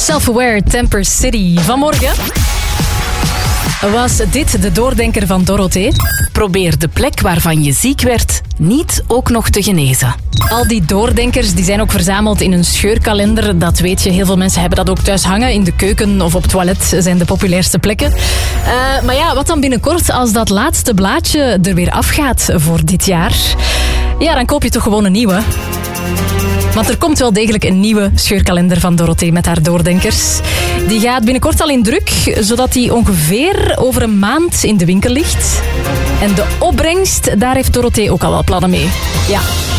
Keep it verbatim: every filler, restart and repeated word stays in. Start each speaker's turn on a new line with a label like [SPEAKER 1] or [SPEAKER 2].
[SPEAKER 1] Self-Aware Temper City. Vanmorgen was dit de doordenker van Dorothee. Probeer de plek waarvan je ziek werd niet ook nog te genezen. Al die doordenkers die zijn ook verzameld in een scheurkalender. Dat weet je, heel veel mensen hebben dat ook thuis hangen. In de keuken of op het toilet zijn de populairste plekken. Uh, maar ja, wat dan binnenkort als dat laatste blaadje er weer afgaat voor dit jaar? Ja, dan koop je toch gewoon een nieuwe. Want er komt wel degelijk een nieuwe scheurkalender van Dorothee met haar doordenkers. Die gaat binnenkort al in druk, zodat die ongeveer over een maand in de winkel ligt. En de opbrengst, daar heeft Dorothee ook al wel plannen mee. Ja.